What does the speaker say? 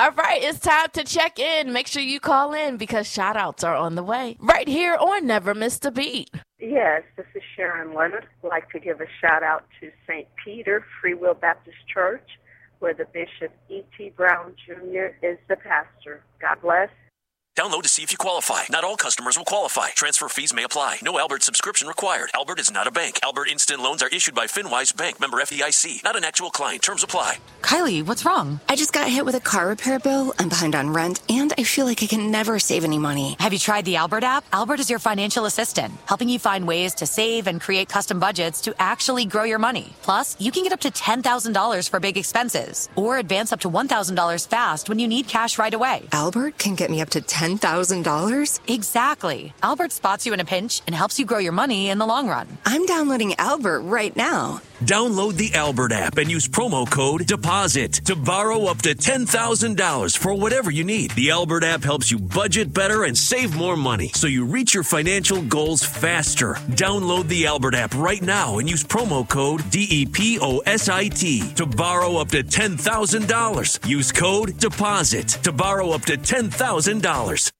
All right, it's time to check in. Make sure you call in because shout-outs are on the way. Right here on Never Miss a Beat. Yes, this is Sharon Leonard. I'd like to give a shout-out to St. Peter Free Will Baptist Church, where the Bishop E.T. Brown Jr. is the pastor. God bless. Download to see if you qualify. Not all customers will qualify. Transfer fees may apply. No Albert subscription required. Albert is not a bank. Albert Instant Loans are issued by FinWise Bank, member FDIC. Not an actual client. Terms apply. Kylie, what's wrong? I just got hit with a car repair bill. I'm behind on rent, and I feel like I can never save any money. Have you tried the Albert app? Albert is your financial assistant, helping you find ways to save and create custom budgets to actually grow your money. Plus, you can get up to $10,000 for big expenses, or advance up to $1,000 fast when you need cash right away. Albert can get me up to $10,000? Exactly. Albert spots you in a pinch and helps you grow your money in the long run. I'm downloading Albert right now. Download the Albert app and use promo code DEPOSIT to borrow up to $10,000 for whatever you need. The Albert app helps you budget better and save more money so you reach your financial goals faster. Download the Albert app right now and use promo code DEPOSIT to borrow up to $10,000. Use code DEPOSIT to borrow up to $10,000.